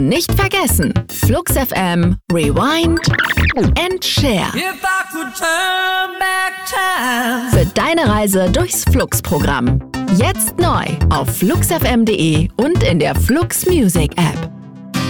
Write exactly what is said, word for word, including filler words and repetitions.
Und nicht vergessen, Flux F M, Rewind and Share. If I could turn back time. Für deine Reise durchs Flux-Programm. Jetzt neu auf flux f m punkt de und in der Flux Music App.